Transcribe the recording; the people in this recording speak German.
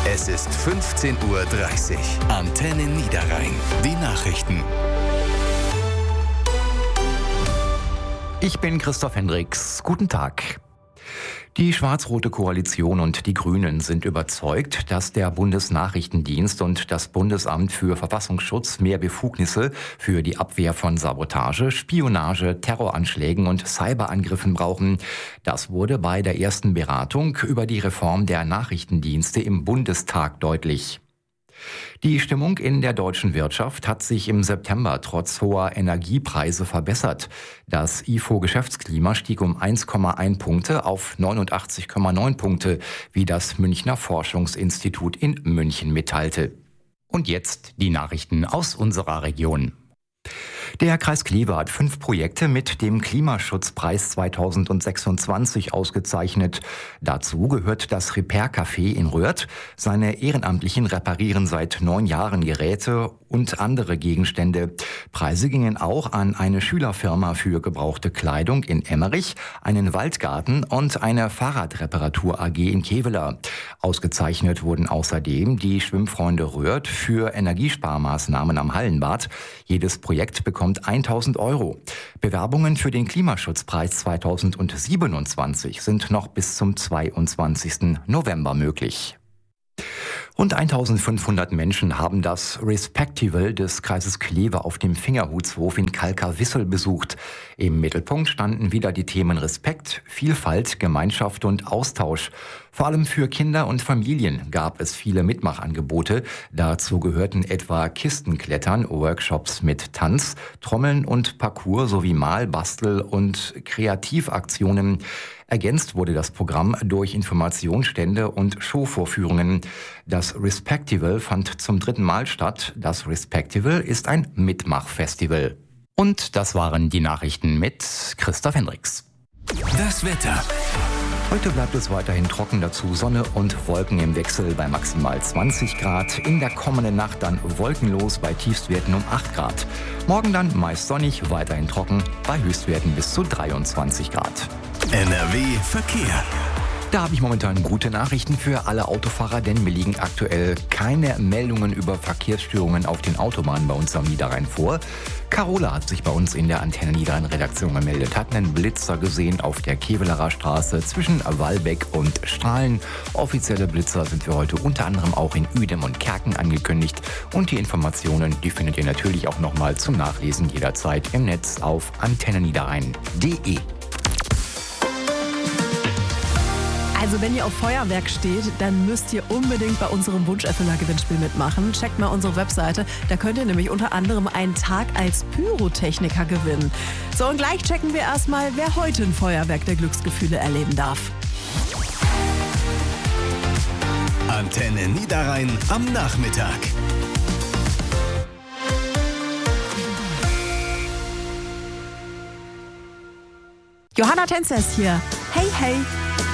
Es ist 15:30 Uhr. Antenne Niederrhein. Die Nachrichten. Ich bin Christoph Hendricks. Guten Tag. Die schwarz-rote Koalition und die Grünen sind überzeugt, dass der Bundesnachrichtendienst und das Bundesamt für Verfassungsschutz mehr Befugnisse für die Abwehr von Sabotage, Spionage, Terroranschlägen und Cyberangriffen brauchen. Das wurde bei der ersten Beratung über die Reform der Nachrichtendienste im Bundestag deutlich. Die Stimmung in der deutschen Wirtschaft hat sich im September trotz hoher Energiepreise verbessert. Das IFO-Geschäftsklima stieg um 1,1 Punkte auf 89,9 Punkte, wie das Münchner Forschungsinstitut in München mitteilte. Und jetzt die Nachrichten aus unserer Region. Der Kreis Kleve hat 5 Projekte mit dem Klimaschutzpreis 2026 ausgezeichnet. Dazu gehört das Repair-Café in Röhrt. Seine Ehrenamtlichen reparieren seit 9 Jahren Geräte und andere Gegenstände. Preise gingen auch an eine Schülerfirma für gebrauchte Kleidung in Emmerich, einen Waldgarten und eine Fahrradreparatur AG in Kevela. Ausgezeichnet wurden außerdem die Schwimmfreunde Röhrt für Energiesparmaßnahmen am Hallenbad. Jedes Projekt bekommt 1.000 Euro. Bewerbungen für den Klimaschutzpreis 2027 sind noch bis zum 22. November möglich. Rund 1.500 Menschen haben das Respectival des Kreises Kleve auf dem Fingerhutshof in Kalkar-Wissel besucht. Im Mittelpunkt standen wieder die Themen Respekt, Vielfalt, Gemeinschaft und Austausch. Vor allem für Kinder und Familien gab es viele Mitmachangebote. Dazu gehörten etwa Kistenklettern, Workshops mit Tanz, Trommeln und Parcours sowie Mal-, Bastel- und Kreativaktionen. Ergänzt wurde das Programm durch Informationsstände und Showvorführungen. Das Respectival fand zum 3. Mal statt. Das Respectival ist ein Mitmachfestival. Und das waren die Nachrichten mit Christoph Hendricks. Das Wetter. Heute bleibt es weiterhin trocken, dazu Sonne und Wolken im Wechsel bei maximal 20 Grad. In der kommenden Nacht dann wolkenlos bei Tiefstwerten um 8 Grad. Morgen dann meist sonnig, weiterhin trocken bei Höchstwerten bis zu 23 Grad. NRW Verkehr. Da habe ich momentan gute Nachrichten für alle Autofahrer, denn mir liegen aktuell keine Meldungen über Verkehrsstörungen auf den Autobahnen bei uns am Niederrhein vor. Carola hat sich bei uns in der Antenne Niederrhein Redaktion gemeldet, hat einen Blitzer gesehen auf der Kevelarer Straße zwischen Wallbeck und Strahlen. Offizielle Blitzer sind für heute unter anderem auch in Uedem und Kerken angekündigt. Und die Informationen, die findet ihr natürlich auch nochmal zum Nachlesen jederzeit im Netz auf antenneniederrhein.de. Also wenn ihr auf Feuerwerk steht, dann müsst ihr unbedingt bei unserem Wunscherfüller-Gewinnspiel mitmachen. Checkt mal unsere Webseite, da könnt ihr nämlich unter anderem einen Tag als Pyrotechniker gewinnen. So, und gleich checken wir erstmal, wer heute ein Feuerwerk der Glücksgefühle erleben darf. Antenne Niederrhein am Nachmittag. Johanna Tänzer ist hier. Hey, hey.